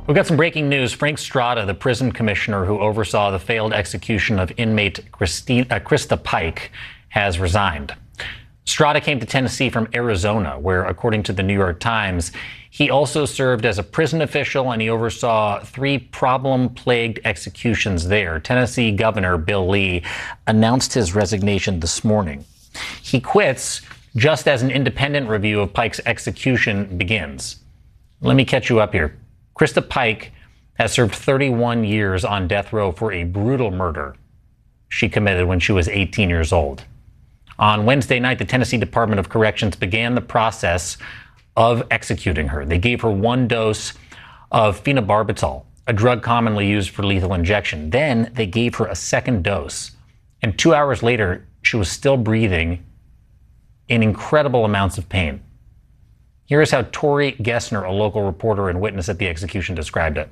We've got some breaking news. Frank Strada, the prison commissioner who oversaw the failed execution of inmate Krista Pike, has resigned. Strada came to Tennessee from Arizona, where, according to the New York Times, he also served as a prison official and he oversaw 3 problem-plagued executions there. Tennessee Governor Bill Lee announced his resignation this morning. He quits just as an independent review of Pike's execution begins. Let me catch you up here. Krista Pike has served 31 years on death row for a brutal murder she committed when she was 18 years old. On Wednesday night, the Tennessee Department of Corrections began the process of executing her. They gave her 1 dose of phenobarbital, a drug commonly used for lethal injection. Then they gave her a 2nd dose. And 2 hours later, she was still breathing in incredible amounts of pain. Here is how Tori Gessner, a local reporter and witness at the execution, described it.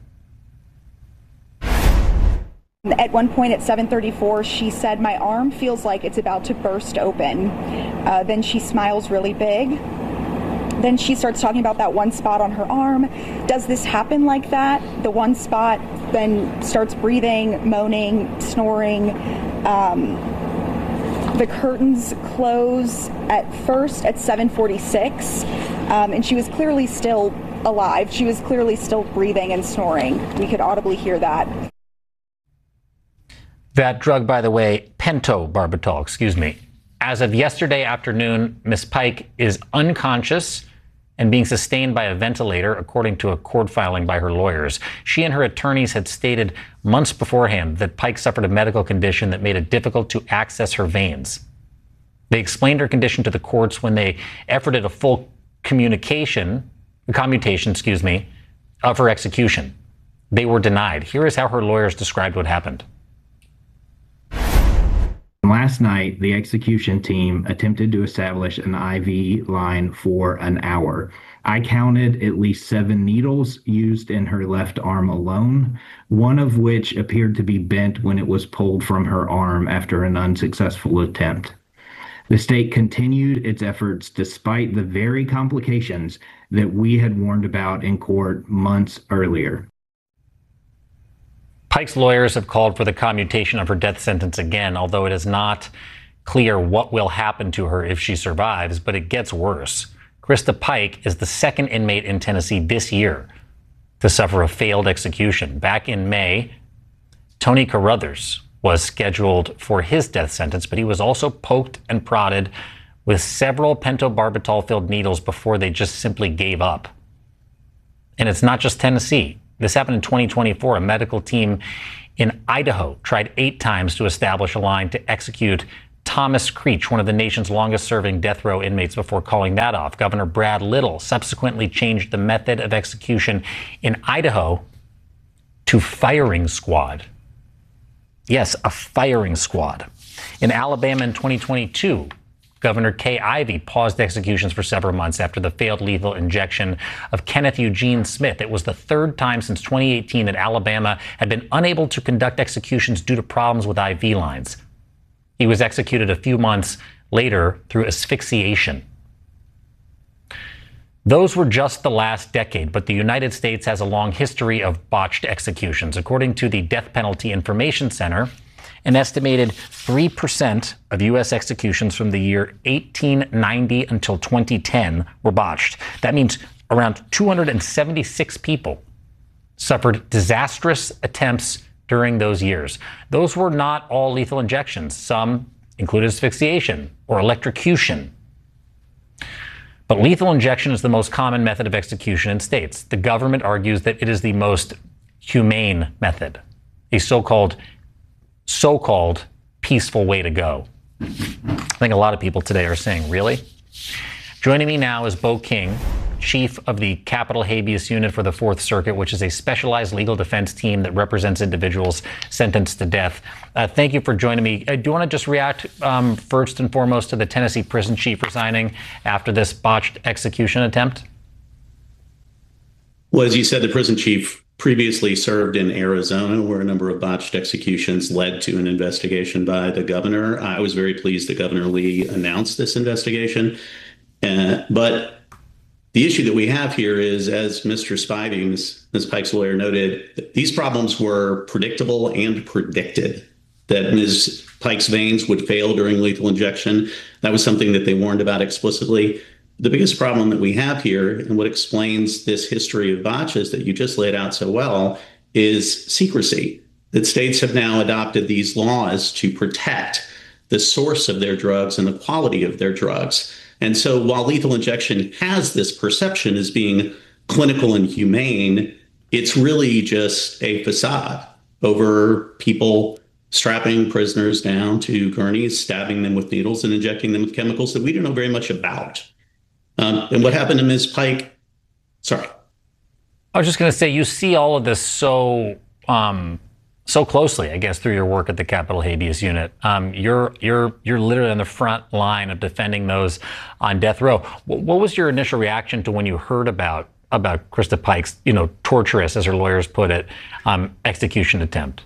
At one point at 7:34, she said, "My arm feels like it's about to burst open." Then she smiles really big. Then she starts talking about that one spot on her arm. Does this happen like that? The one spot then starts breathing, moaning, snoring. The curtains close at first at 7:46, and she was clearly still alive. She was clearly still breathing and snoring. We could audibly hear that. That drug, by the way, pentobarbital, As of yesterday afternoon, Miss Pike is unconscious and being sustained by a ventilator, according to a court filing by her lawyers. She and her attorneys had stated months beforehand that Pike suffered a medical condition that made it difficult to access her veins. They explained her condition to the courts when they efforted a full commutation, of her execution. They were denied. Here is how her lawyers described what happened. Last night, the execution team attempted to establish an IV line for an hour. I counted at least 7 needles used in her left arm alone, one of which appeared to be bent when it was pulled from her arm after an unsuccessful attempt. The state continued its efforts despite the very complications that we had warned about in court months earlier. Pike's lawyers have called for the commutation of her death sentence again, although it is not clear what will happen to her if she survives, but it gets worse. Krista Pike is the 2nd inmate in Tennessee this year to suffer a failed execution. Back in May, Tony Carruthers was scheduled for his death sentence, but he was also poked and prodded with several pentobarbital-filled needles before they just simply gave up. And it's not just Tennessee. This happened in 2024. A medical team in Idaho tried 8 times to establish a line to execute Thomas Creech, one of the nation's longest-serving death row inmates, before calling that off. Governor Brad Little subsequently changed the method of execution in Idaho to firing squad. Yes, a firing squad. In Alabama in 2022, Governor Kay Ivey paused executions for several months after the failed lethal injection of Kenneth Eugene Smith. It was the 3rd time since 2018 that Alabama had been unable to conduct executions due to problems with IV lines. He was executed a few months later through asphyxiation. Those were just the last decade, but the United States has a long history of botched executions. According to the Death Penalty Information Center, an estimated 3% of U.S. executions from the year 1890 until 2010 were botched. That means around 276 people suffered disastrous attempts during those years. Those were not all lethal injections. Some included asphyxiation or electrocution. But lethal injection is the most common method of execution in states. The government argues that it is the most humane method, a so-called peaceful way to go. I think a lot of people today are saying, really? Joining me now is Bo King, chief of the Capital Habeas Unit for the Fourth Circuit, which is a specialized legal defense team that represents individuals sentenced to death. Thank you for joining me. Do you want to just react first and foremost to the Tennessee prison chief resigning after this botched execution attempt? Well, as you said, the prison chief previously served in Arizona, where a number of botched executions led to an investigation by the governor. I was very pleased that Governor Lee announced this investigation. But The issue that we have here is, as Mr. Spivey, Ms. Pike's lawyer, noted, these problems were predictable and predicted. That Ms. Pike's veins would fail during lethal injection. That was something that they warned about explicitly. The biggest problem that we have here, and what explains this history of botches that you just laid out so well, is secrecy. That states have now adopted these laws to protect the source of their drugs and the quality of their drugs. And so while lethal injection has this perception as being clinical and humane, it's really just a facade over people strapping prisoners down to gurneys, stabbing them with needles, and injecting them with chemicals that we don't know very much about. And what happened to Ms. Pike? Sorry. I was just going to say, you see all of this so closely, I guess, through your work at the Capitol Habeas Unit. You're literally on the front line of defending those on death row. What was your initial reaction to when you heard about Krista Pike's, torturous, as her lawyers put it, execution attempt?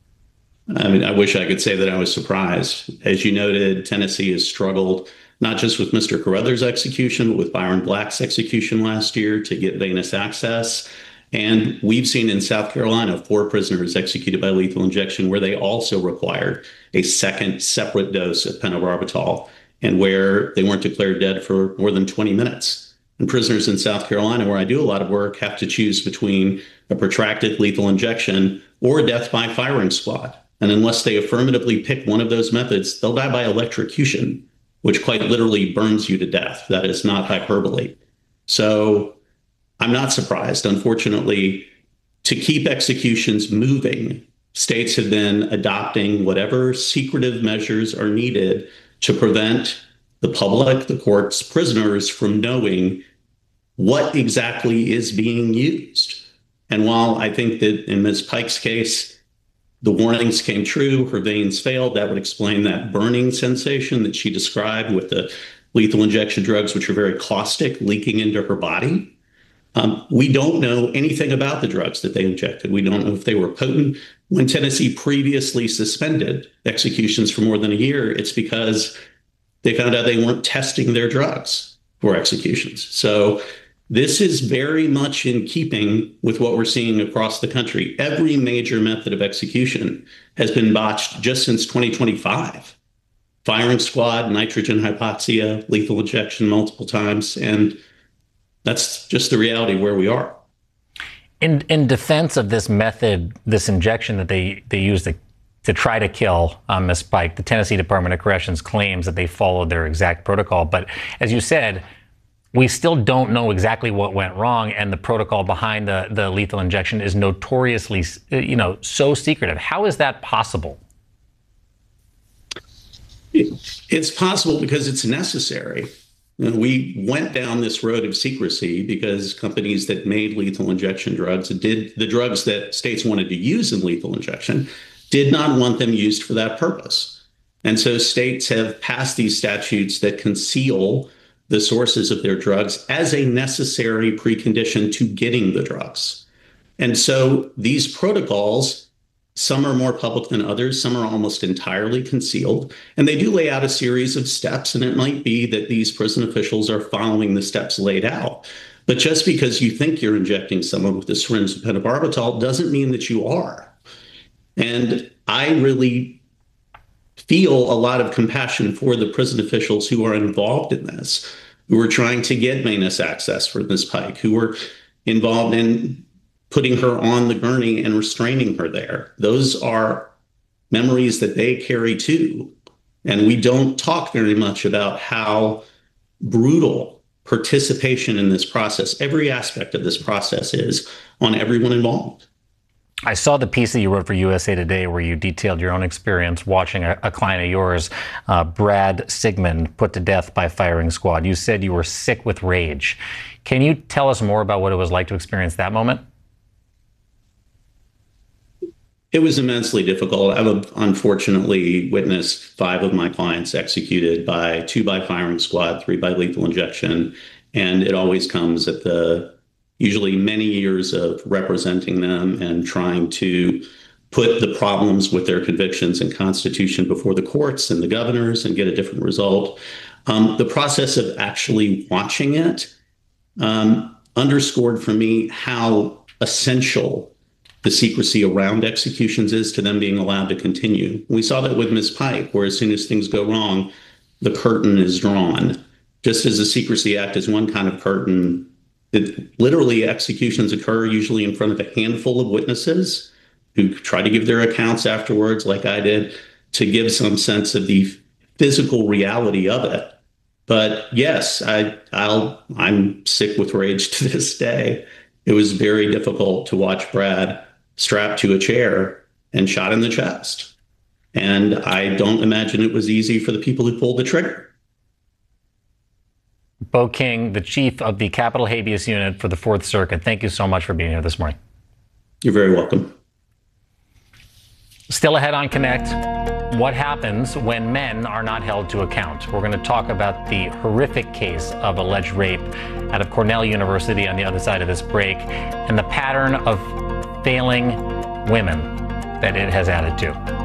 I mean, I wish I could say that I was surprised. As you noted, Tennessee has struggled not just with Mr. Carruthers' execution, but with Byron Black's execution last year to get venous access. And we've seen in South Carolina 4 prisoners executed by lethal injection where they also required a second separate dose of pentobarbital and where they weren't declared dead for more than 20 minutes. And prisoners in South Carolina, where I do a lot of work, have to choose between a protracted lethal injection or death by firing squad. And unless they affirmatively pick one of those methods, they'll die by electrocution, which quite literally burns you to death. That is not hyperbole. So I'm not surprised. Unfortunately, to keep executions moving, states have been adopting whatever secretive measures are needed to prevent the public, the courts, prisoners from knowing what exactly is being used. And while I think that in Ms. Pike's case, the warnings came true, her veins failed, that would explain that burning sensation that she described with the lethal injection drugs, which are very caustic, leaking into her body. We don't know anything about the drugs that they injected. We don't know if they were potent. When Tennessee previously suspended executions for more than a year, it's because they found out they weren't testing their drugs for executions. So this is very much in keeping with what we're seeing across the country. Every major method of execution has been botched just since 2025. Firing squad, nitrogen hypoxia, lethal injection multiple times. And that's just the reality where we are. In defense of this method, this injection that they used to try to kill Ms. Pike, the Tennessee Department of Corrections claims that they followed their exact protocol. But as you said, we still don't know exactly what went wrong, and the protocol behind the lethal injection is notoriously, so secretive. How is that possible? It's possible because it's necessary. We went down this road of secrecy because companies that made lethal injection drugs did the drugs that states wanted to use in lethal injection did not want them used for that purpose. And so states have passed these statutes that conceal the sources of their drugs as a necessary precondition to getting the drugs. And so these protocols, some are more public than others, some are almost entirely concealed, and they do lay out a series of steps, and it might be that these prison officials are following the steps laid out. But just because you think you're injecting someone with a syringe of pentobarbital doesn't mean that you are. And I really feel a lot of compassion for the prison officials who are involved in this, who are trying to get venous access for Ms. Pike, who were involved in putting her on the gurney and restraining her there. Those are memories that they carry too. And we don't talk very much about how brutal participation in this process, every aspect of this process is on everyone involved. I saw the piece that you wrote for USA Today where you detailed your own experience watching a client of yours, Brad Sigmund, put to death by firing squad. You said you were sick with rage. Can you tell us more about what it was like to experience that moment? It was immensely difficult. I've unfortunately witnessed 5 of my clients executed by 2 by firing squad, 3 by lethal injection. And it always comes at the usually many years of representing them and trying to put the problems with their convictions and constitution before the courts and the governors and get a different result. The process of actually watching it underscored for me how essential the secrecy around executions is to them being allowed to continue. We saw that with Ms. Pike, where as soon as things go wrong, the curtain is drawn. Just as the Secrecy Act is one kind of curtain, literally executions occur usually in front of a handful of witnesses who try to give their accounts afterwards, like I did, to give some sense of the physical reality of it. But yes, I'm sick with rage to this day. It was very difficult to watch Brad strapped to a chair and shot in the chest. And I don't imagine it was easy for the people who pulled the trigger. Bo King, the chief of the Capital Habeas Unit for the Fourth Circuit, thank you so much for being here this morning. You're very welcome. Still ahead on Connect, what happens when men are not held to account? We're going to talk about the horrific case of alleged rape out of Cornell University on the other side of this break and the pattern of failing women that it has added to.